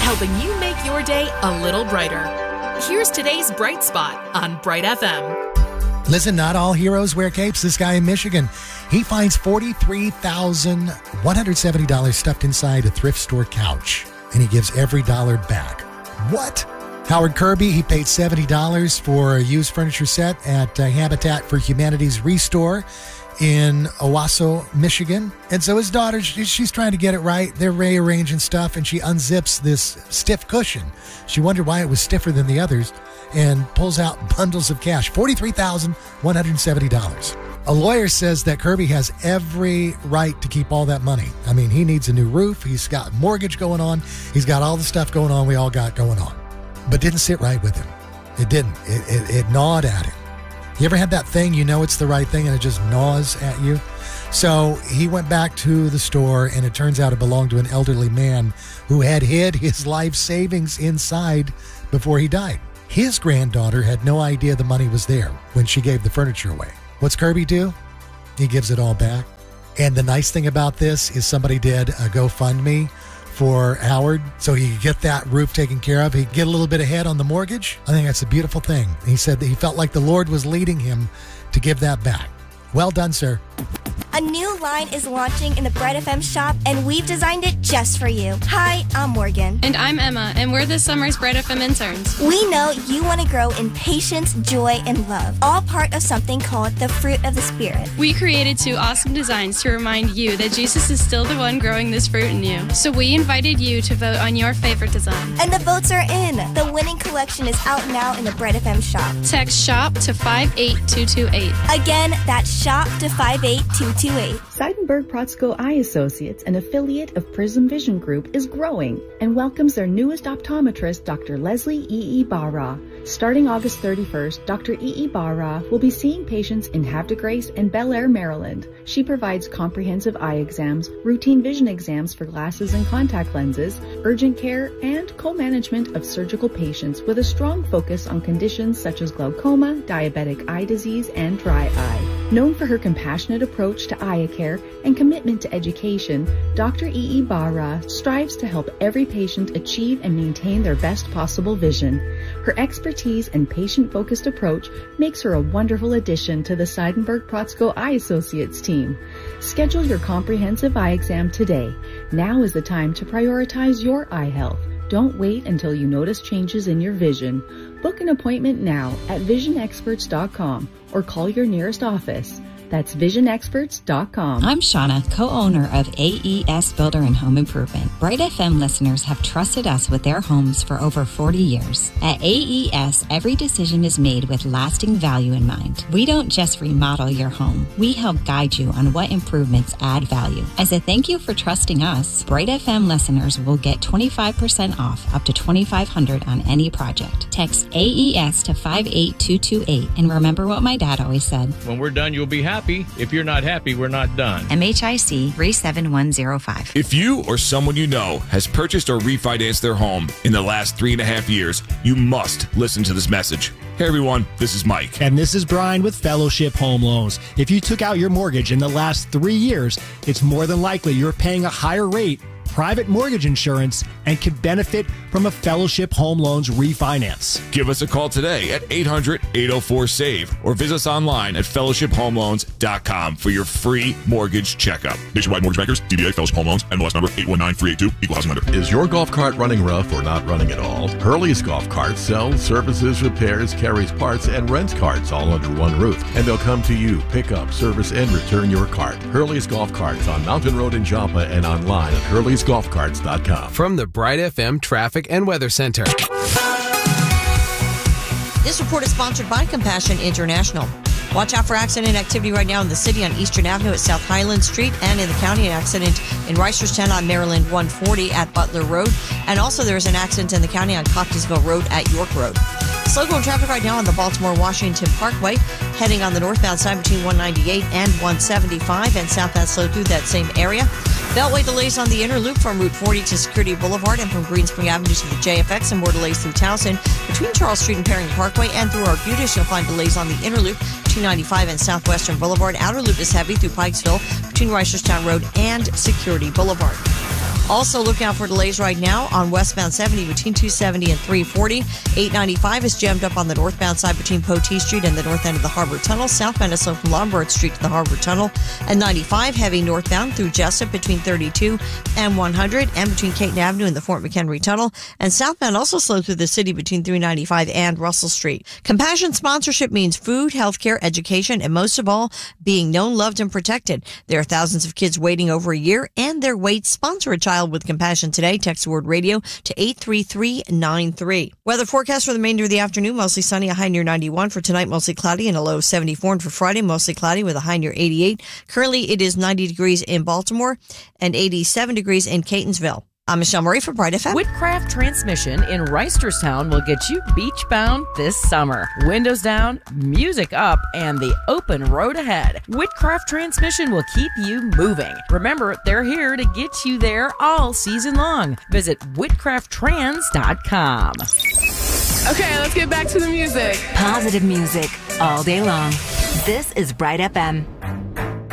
helping you make your day a little brighter. Here's today's Bright Spot on Bright FM. Listen, not all heroes wear capes. This guy in Michigan, he finds $43,170 stuffed inside a thrift store couch, and he gives every dollar back. What? Howard Kirby, he paid $70 for a used furniture set at Habitat for Humanity's Restore in Owasso, Michigan. And so his daughter, she's trying to get it right. They're rearranging stuff, and she unzips this stiff cushion. She wondered why it was stiffer than the others and pulls out bundles of cash, $43,170. A lawyer says that Kirby has every right to keep all that money. I mean, he needs a new roof. He's got mortgage going on. He's got all the stuff going on we all got going on. But didn't sit right with him. It didn't. It gnawed at him. You ever had that thing, you know it's the right thing, and it just gnaws at you? So he went back to the store, and it turns out it belonged to an elderly man who had hid his life savings inside before he died. His granddaughter had no idea the money was there when she gave the furniture away. What's Kirby do? He gives it all back. And the nice thing about this is somebody did a GoFundMe for Howard so he could get that roof taken care of. He could get a little bit ahead on the mortgage. I think that's a beautiful thing. He said that he felt like the Lord was leading him to give that back. Well done, sir. A new line is launching in the Bright FM shop, and we've designed it just for you. Hi, I'm Morgan. And I'm Emma, and we're this summer's Bright FM interns. We know you want to grow in patience, joy, and love, all part of something called the Fruit of the Spirit. We created 2 awesome designs to remind you that Jesus is still the one growing this fruit in you. So we invited you to vote on your favorite design. And the votes are in. The winning collection is out now in the Bright FM shop. Text SHOP to 58228. Again, that's SHOP to 58228. Seidenberg-Protzko Eye Associates, an affiliate of Prism Vision Group, is growing and welcomes their newest optometrist, Dr. Leslie E. Barra. Starting August 31st, Dr. E. Barra will be seeing patients in Havre de Grace and Bel Air, Maryland. She provides comprehensive eye exams, routine vision exams for glasses and contact lenses, urgent care, and co-management of surgical patients with a strong focus on conditions such as glaucoma, diabetic eye disease, and dry eye. Known for her compassionate approach to eye care and commitment to education, Dr. E. Barra strives to help every patient achieve and maintain their best possible vision. Her expertise and patient-focused approach makes her a wonderful addition to the Seidenberg-Protzko Eye Associates team. Schedule your comprehensive eye exam today. Now is the time to prioritize your eye health. Don't wait until you notice changes in your vision. Book an appointment now at visionexperts.com or call your nearest office. That's visionexperts.com. I'm Shauna, co-owner of AES Builder and Home Improvement. Bright FM listeners have trusted us with their homes for over 40 years. At AES, every decision is made with lasting value in mind. We don't just remodel your home. We help guide you on what improvements add value. As a thank you for trusting us, Bright FM listeners will get 25% off up to $2,500 on any project. Text AES to 58228 and remember what my dad always said. When we're done, you'll be happy. If you're not happy, we're not done. MHIC 37105. If you or someone you know has purchased or refinanced their home in the last 3.5 years, you must listen to this message. Hey everyone, this is Mike. And this is Brian with Fellowship Home Loans. If you took out your mortgage in the last 3 years, it's more than likely you're paying a higher rate, private mortgage insurance, and can benefit from a Fellowship Home Loans refinance. Give us a call today at 800-804-SAVE or visit us online at fellowshiphomeloans.com for your free mortgage checkup. Nationwide Mortgage Bankers, DBA Fellowship Home Loans, NMLS number 819382, Equal Housing Lender. Is your golf cart running rough or not running at all? Hurley's Golf Carts sells, services, repairs, carries parts, and rents carts all under one roof. And they'll come to you, pick up, service, and return your cart. Hurley's Golf Carts on Mountain Road in Joppa and online at hurleysgolfcarts.com. From the Bright FM Traffic and Weather Center. This report is sponsored by Compassion International. Watch out for accident activity right now in the city on Eastern Avenue at South Highland Street, and in the county, an accident in Reisterstown on Maryland 140 at Butler Road. And also there's an accident in the county on Cockeysville Road at York Road. Slow going traffic right now on the Baltimore-Washington Parkway, heading on the northbound side between 198 and 175, and southbound slow through that same area. Beltway delays on the inner loop from Route 40 to Security Boulevard and from Greenspring Avenue to the JFX, and more delays through Towson between Charles Street and Perry Parkway, and through Arbutus you'll find delays on the inner loop 295 and Southwestern Boulevard. Outer loop is heavy through Pikesville between Reisterstown Road and Security Boulevard. Also, look out for delays right now on westbound 70 between 270 and 340. 895 is jammed up on the northbound side between Potee Street and the north end of the Harbor Tunnel. Southbound is slow from Lombard Street to the Harbor Tunnel. And 95 heavy northbound through Jessup between 32 and 100 and between Caton Avenue and the Fort McHenry Tunnel. And southbound also slow through the city between 395 and Russell Street. Compassion sponsorship means food, healthcare, education, and most of all, being known, loved, and protected. There are thousands of kids waiting over a year, and their wait. Sponsor a child with Compassion today. Text the word radio to 83393. Weather forecast for the remainder of the afternoon, mostly sunny, a high near 91. For tonight, mostly cloudy and a low of 74. And for Friday, mostly cloudy with a high near 88. Currently, it is 90 degrees in Baltimore and 87 degrees in Catonsville. I'm Michelle Murray for Bright FM. Whitcraft Transmission in Reisterstown will get you beach-bound this summer. Windows down, music up, and the open road ahead. Whitcraft Transmission will keep you moving. Remember, they're here to get you there all season long. Visit whitcrafttrans.com. Okay, let's get back to the music. Positive music all day long. This is Bright FM.